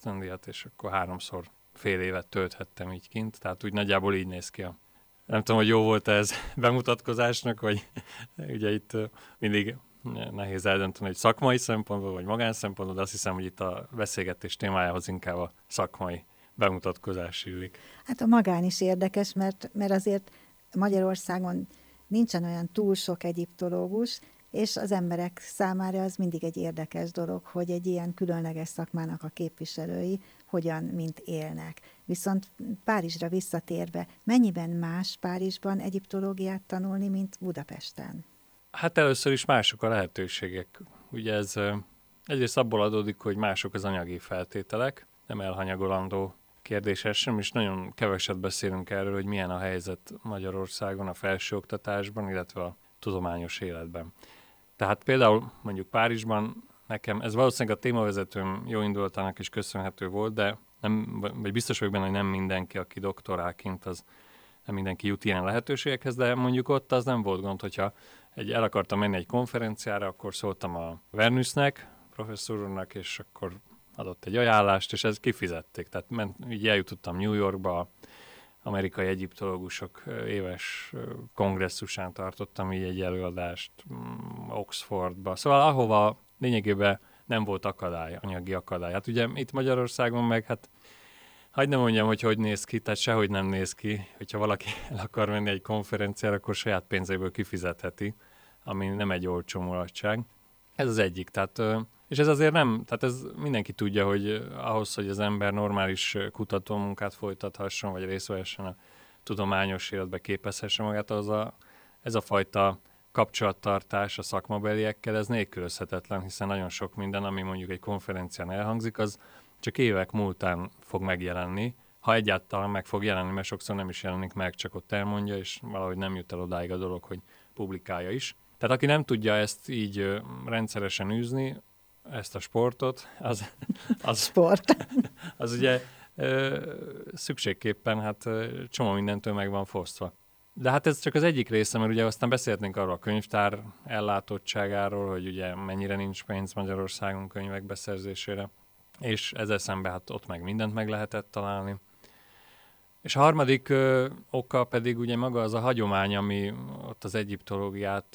ösztöndíjat, és akkor 3-szor fél évet tölthettem így kint, tehát úgy nagyjából így néz ki. Nem tudom, hogy jó volt ez bemutatkozásnak, vagy ugye itt mindig nehéz eldönteni, hogy szakmai szempontból, vagy magánszempontból, de azt hiszem, hogy itt a beszélgetés témájához inkább a szakmai bemutatkozás illik. Hát a magán is érdekes, mert azért Magyarországon nincsen olyan túl sok egyiptológus, és az emberek számára az mindig egy érdekes dolog, hogy egy ilyen különleges szakmának a képviselői hogyan, mint élnek. Viszont Párizsra visszatérve, mennyiben más Párizsban egyiptológiát tanulni, mint Budapesten? Hát először is mások a lehetőségek. Ugye ez egyrészt abból adódik, hogy mások az anyagi feltételek, nem elhanyagolandó kérdéses sem, és nagyon keveset beszélünk erről, hogy milyen a helyzet Magyarországon a felsőoktatásban, illetve a tudományos életben. Tehát például mondjuk Párizsban nekem, ez valószínűleg a témavezetőm jó indulatának is köszönhető volt, de nem, vagy biztos vagyok benne, hogy nem mindenki, aki doktorál kint, az nem mindenki jut ilyen lehetőségekhez, de mondjuk ott az nem volt gond, hogyha el akartam menni egy konferenciára, akkor szóltam a Vernusnek, professzor úrnak, és akkor adott egy ajánlást, és ezt kifizették. Tehát így eljutottam New Yorkba, amerikai egyiptológusok éves kongresszusán tartottam így egy előadást, Oxfordba. Szóval ahova lényegében nem volt akadály, anyagi akadály. Hát ugye itt Magyarországon meg, hát hagyd ne mondjam, hogy néz ki, tehát sehogy nem néz ki. Hogyha valaki el akar menni egy konferenciára, akkor saját pénzéből kifizetheti, ami nem egy olcsó mulatság. Ez az egyik. Tehát, és ez azért nem, tehát ez mindenki tudja, hogy ahhoz, hogy az ember normális kutatómunkát folytathasson, vagy részt vehessen a tudományos életbe, képezhesse magát, ez a fajta kapcsolattartás a szakmabeliekkel, ez nélkülözhetetlen, hiszen nagyon sok minden, ami mondjuk egy konferencián elhangzik, az csak évek múltán fog megjelenni, ha egyáltalán meg fog jelenni, mert sokszor nem is jelenik meg, csak ott elmondja, és valahogy nem jut el odáig a dolog, hogy publikálja is. Tehát aki nem tudja ezt így rendszeresen űzni, ezt a sportot, Sport. az ugye szükségképpen hát csomó mindentől meg van fosztva. De hát ez csak az egyik része, mert ugye aztán beszélhetnénk arról a könyvtár ellátottságáról, hogy ugye mennyire nincs pénz Magyarországon könyvek beszerzésére, és ezzel szemben hát ott meg mindent meg lehetett találni. És a harmadik oka pedig ugye maga az a hagyomány, ami ott az egyiptológiát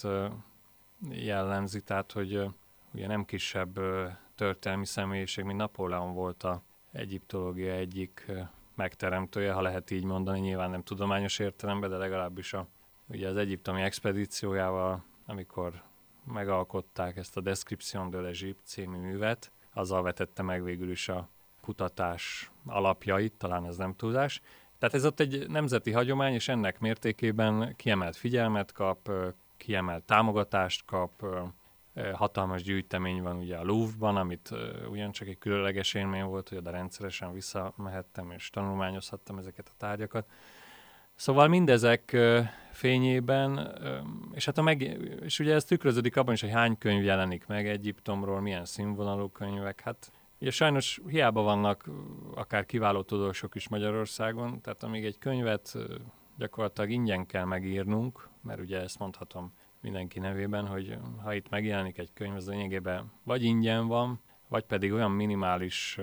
jellemzi, tehát hogy ugye nem kisebb történelmi személyiség, mint Napóleon volt a egyiptológia egyik megteremtője, ha lehet így mondani, nyilván nem tudományos értelemben, de legalábbis ugye az egyiptomi expedíciójával, amikor megalkották ezt a Description de l'Egypte című művet, azzal vetette meg végül is a kutatás alapjait, talán ez nem túlzás. Tehát ez ott egy nemzeti hagyomány, és ennek mértékében kiemelt figyelmet kap, kiemelt támogatást kap, hatalmas gyűjtemény van ugye a Louvre-ban, amit ugyancsak egy különleges élmény volt, hogy oda rendszeresen visszamehettem és tanulmányozhattam ezeket a tárgyakat. Szóval mindezek fényében, és hát és ugye ez tükröződik abban is, hogy hány könyv jelenik meg Egyiptomról, milyen színvonalú könyvek, hát ugye sajnos hiába vannak akár kiváló tudósok is Magyarországon, tehát amíg egy könyvet gyakorlatilag ingyen kell megírnunk, mert ugye ezt mondhatom mindenki nevében, hogy ha itt megjelenik egy könyv, az lényegében vagy ingyen van, vagy pedig olyan minimális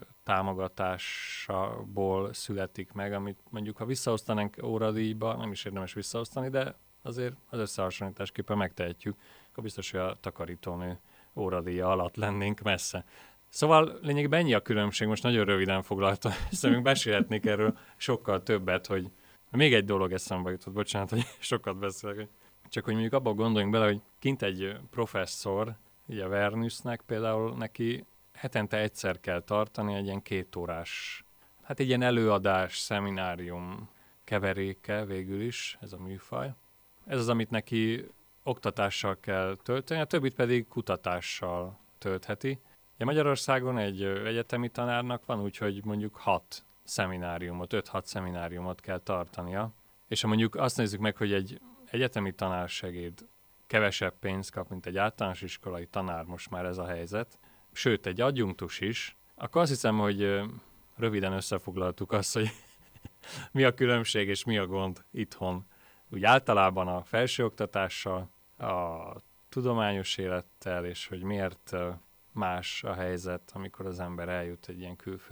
támogatásból születik meg, amit mondjuk ha visszaosztanánk óradíjba, nem is érdemes visszaosztani, de azért az összehasonlításképpen megtehetjük, akkor biztos, hogy a takarítónő óradíja alatt lennénk messze. Szóval lényegében ennyi a különbség, most nagyon röviden foglaltam, hiszen beszélhetnék erről sokkal többet, hogy még egy dolog eszembe jutott, bocsánat, hogy sokat beszélek, csak hogy mondjuk abban gondoljunk bele, hogy kint egy professzor, így a Vernusnek például neki hetente egyszer kell tartani egy ilyen 2 órás, hát egy ilyen előadás, szeminárium keveréke végül is, ez a műfaj. Ez az, amit neki oktatással kell tölteni, a többit pedig kutatással töltheti. Ja, Magyarországon egy egyetemi tanárnak van úgy, hogy mondjuk 5-6 szemináriumot kell tartania, és ha mondjuk azt nézzük meg, hogy egy egyetemi tanársegéd kevesebb pénzt kap, mint egy általános iskolai tanár, most már ez a helyzet, sőt egy adjunktus is, akkor azt hiszem, hogy röviden összefoglaltuk azt, hogy mi a különbség és mi a gond itthon. Úgy általában a felsőoktatással, a tudományos élettel, és hogy miért más a helyzet, amikor az ember eljut egy ilyen külföldi